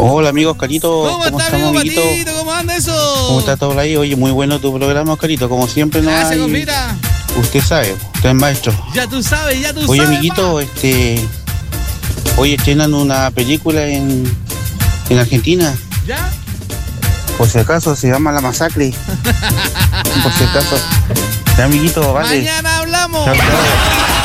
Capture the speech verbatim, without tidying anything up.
Hola amigo Oscarito, ¿Cómo, ¿cómo está, estamos, amigo amiguito? Patito? ¿Cómo anda eso? ¿Cómo está todo ahí? Oye, muy bueno tu programa, Oscarito, como siempre. No Gracias, hay... compita. Usted sabe, usted es maestro. Ya tú sabes, ya tú Oye, sabes. amiguito, pa. este... Hoy estrenan una película en, en Argentina. ¿Ya? Por si acaso, se llama La Masacre. Por si acaso. Ya, amiguito, vale. Mañana hablamos. Chao, chao.